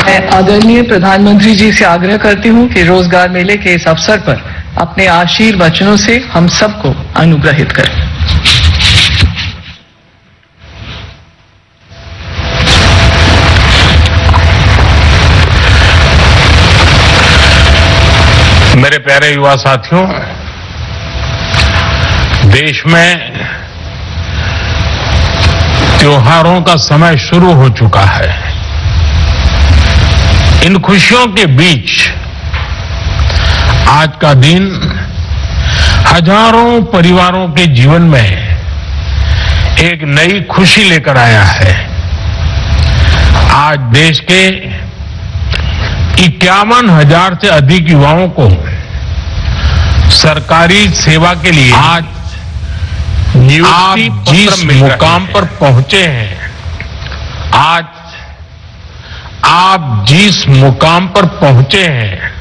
मैं आदरणीय प्रधानमंत्री जी से आग्रह करती हूं कि रोजगार मेले के इस अवसर पर अपने आशीर्वचनों से हम सबको अनुग्रहित करें। मेरे प्यारे युवा साथियों, देश में त्योहारों का समय शुरू हो चुका है। इन खुशियों के बीच आज का दिन हजारों परिवारों के जीवन में एक नई खुशी लेकर आया है। आज देश के 51,000 से अधिक युवाओं को सरकारी सेवा के लिए आज आप जिस मुकाम पर पहुंचे हैं, आज आप जिस मुकाम पर पहुंचे हैं